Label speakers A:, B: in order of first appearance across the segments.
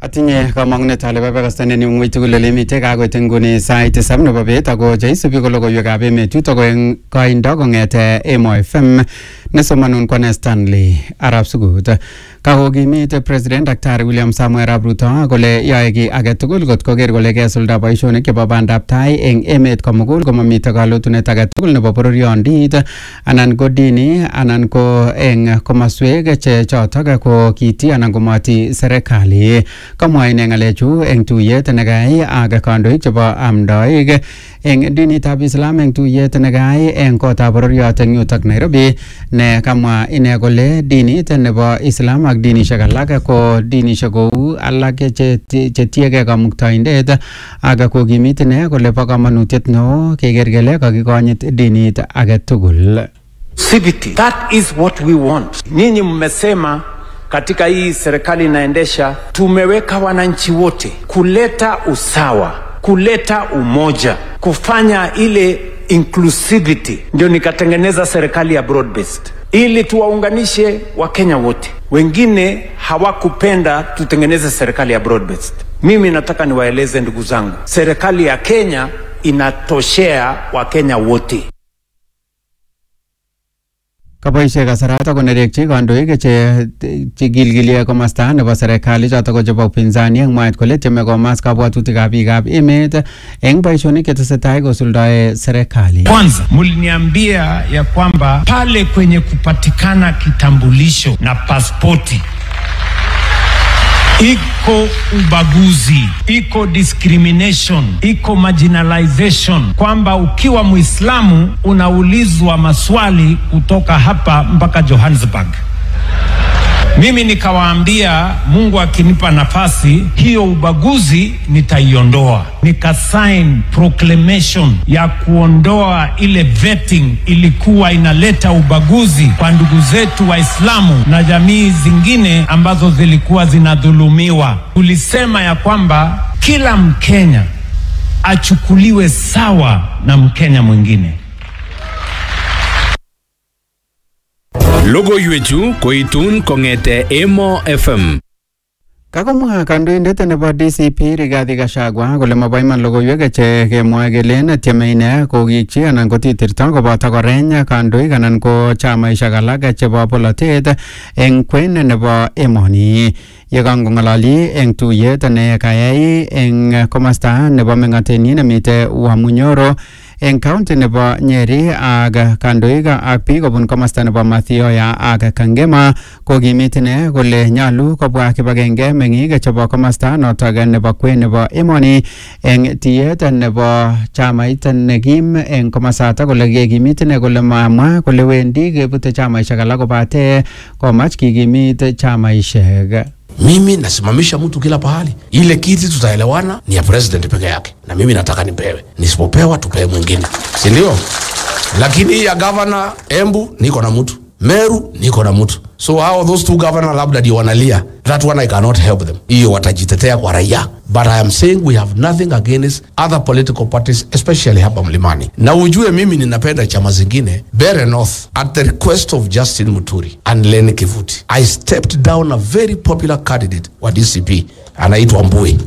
A: Atinye kamang'unet ale babakastane ni ng'wei tugul ole mitei kakoit nguni sait 7 nebo bet ako cheisubi ko logoiwekab emet chutok ko eng koindo kong'ete Emo FM nesomanun kwane Stanley Arap Sugut. Kakokimit President Daktari William Samoei Arap Ruto kole yoe ki age tugul kot koker kole kesulda boisionik chebo bandab tai eng emet komugul komamite kalotunet age tugul nebo bororyondit anan ko dini anan ko eng komaswek che chotok ko kiti anan ko mati serikali. Kamwa ine ng'alechu eng tuyet nekayai ak kandoik chebo amdoik eng dinitab Islam eng tuyet nekayai eng kotab bororyot eng yutok Nairobi ne kamwa ine kole dinit nebo Islam ak dinishek alak ko dinishek kou alak che tiegei kamuktaindet ak kokimit ine kole bo kamanutiet neo keker kele kakikonyit dinit age tugul.
B: CBT, that is what we want. Ninyi mmesema katika hii serikali inaendesha, tumeweka wananchi wote kuleta usawa, kuleta umoja, kufanya ile inclusivity. Ndio nikatengeneza serikali ya broad based ili tuwaunganishe Wakenya wote. Wengine hawakupenda tutengeneze serikali ya broad based. Mimi nataka niwaeleze ndugu zangu, serikali ya Kenya inatoshea Wakenya wote.
A: Kaboishe kasarata konerekchi kandoik che gilgilie komasta nebo serikali chotok ko chebo upinzani eng mwaet kole tieme komas kabwatutikab biikab emet eng boisionik chetesetai kosuldae serikali.
C: Kwanza muliniambia ya kwamba pale kwenye kupatikana kitambulisho na pasipoti iko ubaguzi, iko discrimination, iko marginalization, kwamba ukiwa Muislamu unaulizwa maswali kutoka hapa mpaka Johannesburg. Mimi nikawaambia Mungu akinipa nafasi hiyo ubaguzi nitaiondoa. Nikasign proclamation ya kuondoa ile vetting ilikuwa inaleta ubaguzi kwa ndugu zetu Waislamu na jamii zingine ambazo zilikuwa zinadhulumiwa. Tulisema ya kwamba kila Mkenya achukuliwe sawa na Mkenya mwingine.
D: Logoiwechu koitun kong'ete Emo FM.
A: Kakomwa kandoindet nebo DCP Rigathi Gachagua kole mabo iman logoiwek che kemwoe kelen tieme ine kokikchi anan kotitirto koboto koreny kandoik anan ko chamaisiek alak chebo polotet eng kwen nebo emoni. Ye kangong'ololi eng tuyet ne kayai eng komasta nebo meng'atenyi nemite Wamunyoro eng county nebo Nyeri ak kandoik ak biik kobun komasta nebo Mathioya ak Kangema kokimit ine kole nyalu kobwa kibagenge meng'ik chebo komasta notok nebo kwen nebo emoni eng tiyet nebo chamait nekim eng komasatak kole kekimit ine kole mamwa kole wendi kebute chamaisiek alak kobate komach kikimit chamaisiek.
E: Mimi nasimamisha mtu kila pahali. Ile kiti tutaelewana ni ya president peke yake. Na mimi nataka nipewe. Nisipopewa tupewe mwingine. Si ndio? Lakini ya governor Embu niko na mtu. Meru niko na mtu. So how those two governors labda ndio wanalia. That one I cannot help them. Hiyo watajitetea kwa raia. But I am saying we have nothing against other political parties, especially hapa Mlimani. Na ujue mimi ninapenda chama zingine. Bere North, at the request of Justin Muturi and Lenny Kivuti, I stepped down a very popular candidate wa DCP, anaitwa Mbui.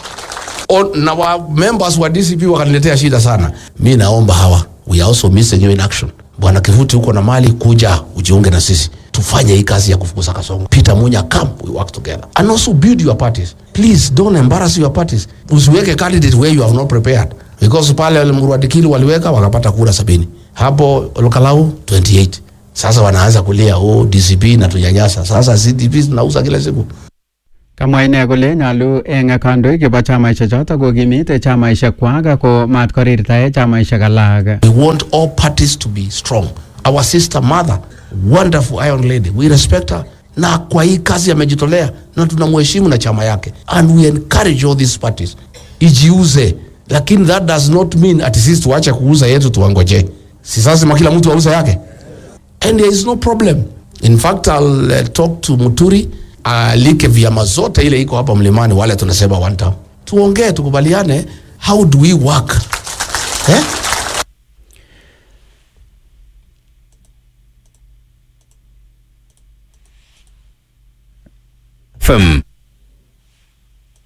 E: Na wa members wa DCP wakaniletea shida sana. Mi naomba hawa, we also missing you in action. Bwana Kivuti uko na mali, kuja ujiunge na sisi. Tufanye hii kazi ya kufukuza Kasongo. Peter Munya, come, we work together. And also build your parties. Please don't embarrass your parties. Usiweke candidate where you have not prepared. Because pale Mruadikili waliweka wakapata kura 70. Hapo Lokalau 28. Sasa wanaanza kulia DCP na tunyanyasa. Sasa CDP tunauza kila siku.
A: Kamwa ine kole nyalu eng kandoik chebo chamaisiek chotok kokimit chamaisiek kwak ko mat korirtae chamaisiek alak.
E: We want all parties to be strong. Our sister mother, wonderful Iron Lady, we respect her. Na kwa hii kazi amejitolea na tunamheshimu na chama yake. And we encourage all these parties. Ijiuze. Lakini that does not mean ati sisi tuache kuuza yetu tuangoje. Si sasa kila mtu auza yake. And there is no problem. In fact, I'll talk to Muturi. Like vyama zote ile iko hapa Mlimani wale tunasema one time. Tuongee tukubaliane how do we work?
D: FM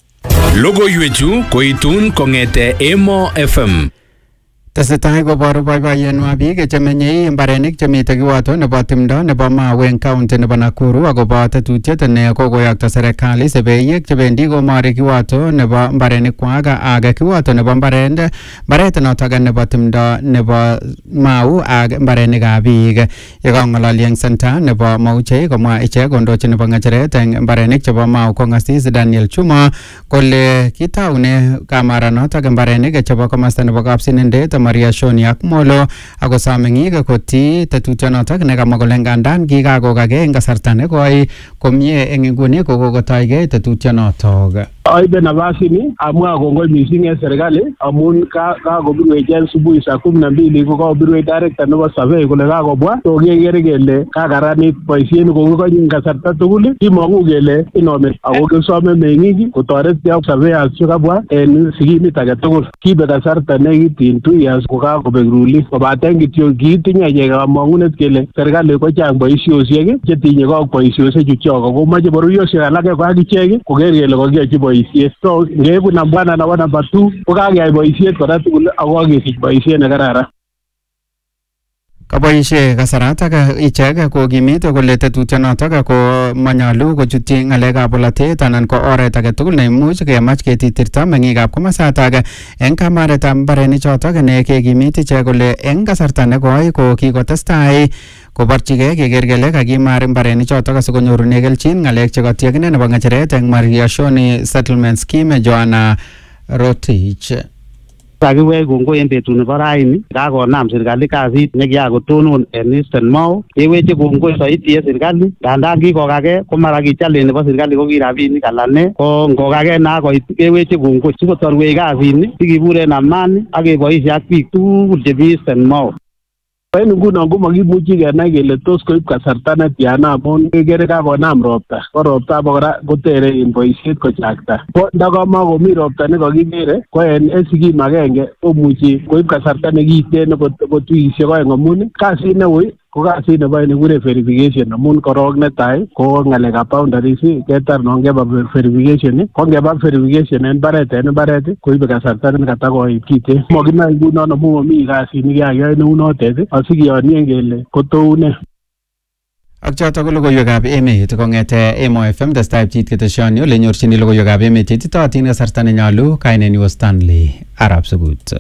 D: Logoiwechu koitun kong'ete Emo FM.
A: Tesetai koboru boiboiyenwa biik chemenyei mbarenik chemite kiwato nebo timdo nebo Mawen County nebo Nakuru akobo tetutiet ne kokoyokto serikali sebeiywek chebendi komori kiwato nebo mbarenikwak ak kiwato nebo mbaret notok nebo timdo nebo Mau ak mbarenikab biik. Yekang'ololi eng center nebo Mauche komwa ichek kondochi nebo ng'echeret eng mbarenik chebo Mau kong'asis Daniel Chuma kole kitaune kamaranotok mbarenik chebo komasta nebo Kapsinendet Maria Shoni ak Molo ako sameng'ik koti tetutyonotok nekamwa kole ngandan kikakokage eng kasarta nekoi komie eng inguni kokotoigei tetutyonotok.
F: Aibe nafasini amwa kongoi mising en serikali amun kakobirwech en subuhi saa 12 kokabirwech director nebo survey kole kakobwa so kekere kele kakaranit boisiet kokikonye eng kasarta tugul kimong'u kele inome ako kisome meng'ik kotoret ak surveyors chekabwa en sikimit age tugul. Kibe kasarta nekitin 2 years kokakobek ruling kobaten kityo kiitinye ichek kamong'unet kele serikali kochang boisiosiek chetinye ak boisiosiek chuchok ako moche bororiosiek alak ko akichek koker kele kokiyochi boisiet. So ngeibu namba 1 na namba 2 ko kakeyai boisiet kora tugul ako kakesich boisiet nekararan.
A: Kaboishe kasaratak ichek kokimit kole tetutyonotok ko manyalu kochutyi ng'alekab bolotet anan ko oret age tugul neimuch kemach ketitirta meng'ikab komasatak eng kamaretab mbarenichotok ne kekimit ichek kole eng kasarta nekoi ko kikotestai koborchigei keker kele kakimar mbarenichotok asikonyorune kelchin ng'alek chekotiekine nebo ng'echeret eng Maria Shoni Settlement Scheme Joanna Rotich.
G: Kakiwech kongoi en betut nebo raini kakonam serikali kasit nekiakotonon en Eastern Mau keweche kongoi saiti en serikali ngandan kikokage ko mara kichallenge nebo serikali ko ki rabinik alane ko ngokage na koit keweche kongoi sikotorwech kasini sikibur en amani ak keboishe ak biik tugul chemi Eastern Mau.
F: En nguno komakimuchi kenai kele tos koib kasarta netiana amun kekere kakonam ropta ko ropta abokora kotere en boisiet kochakta ko ndakamakomi ropta nekakikere ko en sikim agenge komuchi koib kasarta nekiten kotuisiek oeng amun kasit neui ko kasit nebo nekure verification amun korok netai ko ng'alekab boundaries ketar nongeba verification ko ngeba verification en mbaret koibe kasarta nekatakoit kiten makinoe nguno amun momi kasit nekiayoe neunotet asikiyonien kele kotoune.
A: Ak chotok ko logoiwekab emet kong'ete Emo FM testai pchit keteshoni ole nyorchini logoiwekab emet cheititootin kasarta nenyolu. Kainenyu Stanley Arab Sugut.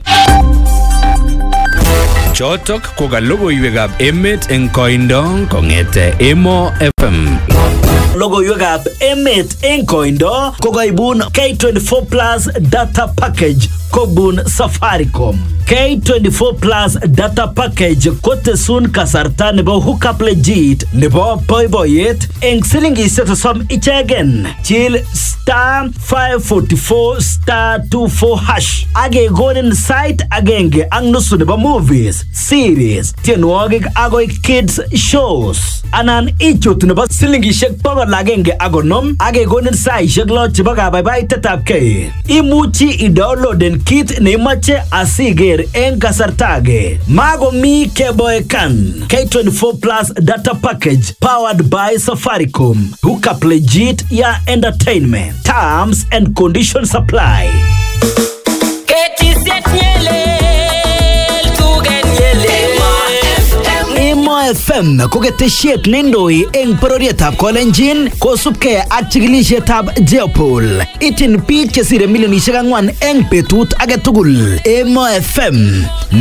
D: Chotok ko ka logoiwekab emet eng koindo kong'ete Emo FM.
H: Logoiwekab emet eng koindo kokaibun K24 Plus Data Package kobun Safaricom. K24 Plus Data Package kotesun kasarta nebo hookup legit nebo boiboiyet eng silingishek 30 ichegen. Chill *544*24# akekonin site agenge ak nusu nebo movies, series, tienwogik akoi kids shows. Anan ichut nebo silingishek 150 akekonin saishek 6 chebo kabaibaitetab kei. Imuchi idownloaden kit neimache asiger eng kasartage. Magomi keboekan. K24 Plus Data Package powered by Safaricom. Hookup legit ya entertainment. Terms and conditions apply. Emo FM ko ketesiet neindoi eng bororietab Kolenjin kosubkei ak chikilisietab Jeopol. Ityin biik chesire milionishek 4 eng betut age tugul. Emo FM